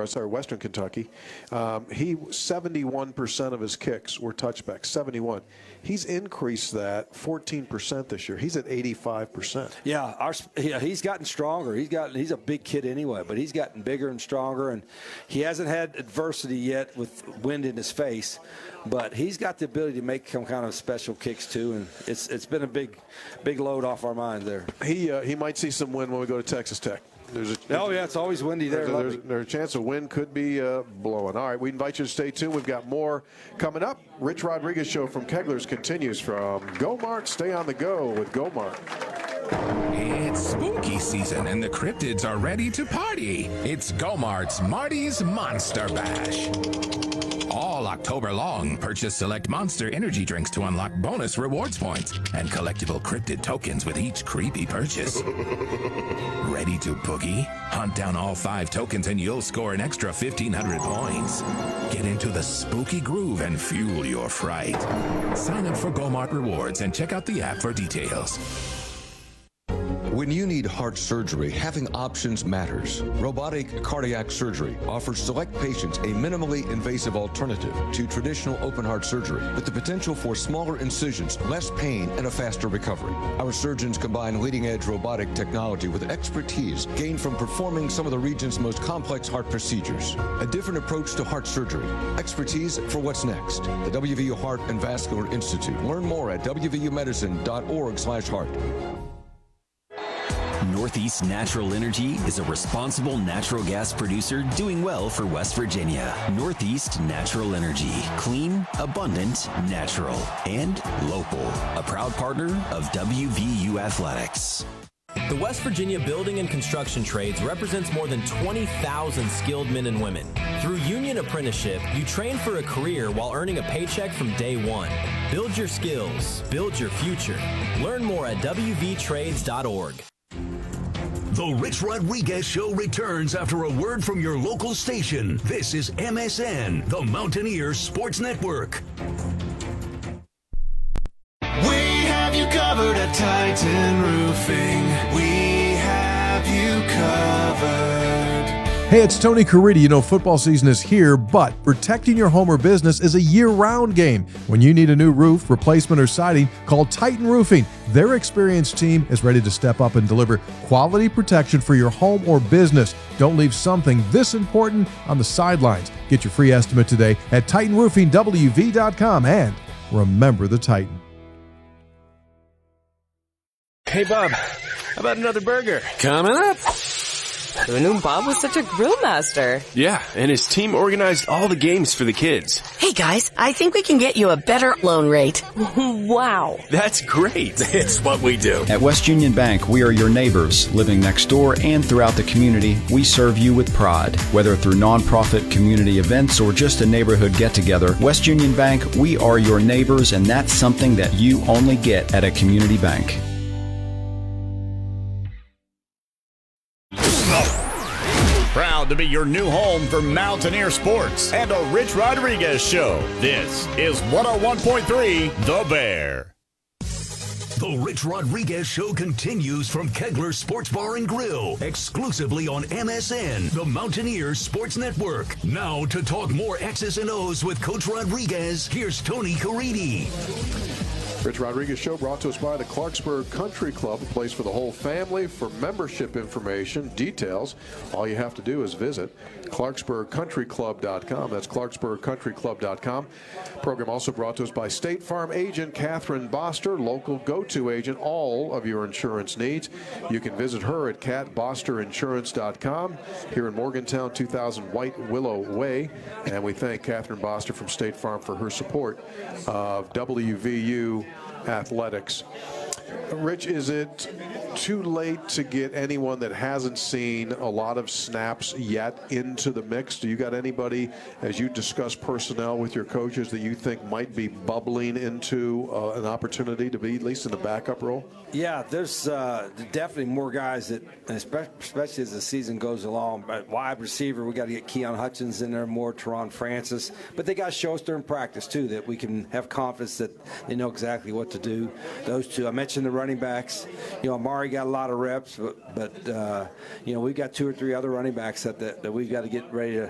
Western Kentucky. 71% of his kicks were touchbacks, 71. He's increased that 14% this year. He's at 85%. Yeah, he's gotten stronger. He's a big kid anyway, but he's gotten bigger and stronger, and he hasn't had adversity yet with wind in his face. But he's got the ability to make some kind of special kicks too, and it's been a big load off our minds there. He might see some wind when we go to Texas Tech. It's always windy there. There's a chance a wind could be blowing. All right, we invite you to stay tuned. We've got more coming up. Rich Rodriguez Show from Kegler's continues from Go-Mart. Stay on the go with Go-Mart. It's spooky season and the cryptids are ready to party. It's Go-Mart's Marty's Monster Bash. All October long, purchase select Monster energy drinks to unlock bonus rewards points and collectible cryptid tokens with each creepy purchase. Ready to boogie? Hunt down all 5 tokens and you'll score an extra 1,500 points. Get into the spooky groove and fuel your fright. Sign up for Go-Mart Rewards and check out the app for details. When you need heart surgery, having options matters. Robotic cardiac surgery offers select patients a minimally invasive alternative to traditional open heart surgery, with the potential for smaller incisions, less pain, and a faster recovery. Our surgeons combine leading-edge robotic technology with expertise gained from performing some of the region's most complex heart procedures. A different approach to heart surgery. Expertise for what's next. The WVU Heart and Vascular Institute. Learn more at wvumedicine.org/heart. Northeast Natural Energy is a responsible natural gas producer doing well for West Virginia. Northeast Natural Energy. Clean, abundant, natural, and local. A proud partner of WVU Athletics. The West Virginia Building and Construction Trades represents more than 20,000 skilled men and women. Through union apprenticeship, you train for a career while earning a paycheck from day one. Build your skills. Build your future. Learn more at wvtrades.org. The Rich Rodriguez Show returns after a word from your local station. This is MSN, the Mountaineers Sports Network. We have you covered at Titan Roofing. We have you covered. Hey, it's Tony Caridi. You know, football season is here, but protecting your home or business is a year-round game. When you need a new roof, replacement, or siding, call Titan Roofing. Their experienced team is ready to step up and deliver quality protection for your home or business. Don't leave something this important on the sidelines. Get your free estimate today at TitanRoofingWV.com, and remember the Titan. Hey, Bob, how about another burger? Coming up. Who knew Bob was such a grill master? Yeah, and his team organized all the games for the kids. Hey guys, I think we can get you a better loan rate. Wow. That's great. It's what we do. At West Union Bank, we are your neighbors. Living next door and throughout the community, we serve you with pride. Whether through nonprofit community events or just a neighborhood get-together, West Union Bank, we are your neighbors, and that's something that you only get at a community bank. Proud to be your new home for Mountaineer Sports and a Rich Rodriguez Show. This is 101.3 The Bear. The Rich Rodriguez Show continues from Kegler Sports Bar and Grill, exclusively on MSN, the Mountaineers Sports Network. Now to talk more X's and O's with Coach Rodriguez, here's Tony Caridi. Rich Rodriguez Show brought to us by the Clarksburg Country Club, a place for the whole family. For membership information, details, all you have to do is visit ClarksburgCountryClub.com. That's ClarksburgCountryClub.com. Program also brought to us by State Farm agent Catherine Boster, local go-to agent, all of your insurance needs. You can visit her at CatBosterInsurance.com here in Morgantown, 2000 White Willow Way. And we thank Catherine Boster from State Farm for her support of WVU Athletics. Rich, is it too late to get anyone that hasn't seen a lot of snaps yet into the mix? Do you got anybody, as you discuss personnel with your coaches, that you think might be bubbling into an opportunity to be at least in the backup role? Yeah, there's definitely more guys that, especially as the season goes along. But wide receiver, we got to get Keon Hutchins in there more, Teron Francis. But they got to show us during practice, too, that we can have confidence that they know exactly what to do. Those two, I mentioned the running backs. You know, Amari got a lot of reps, but you know, we've got 2 or 3 other running backs that we've got to get ready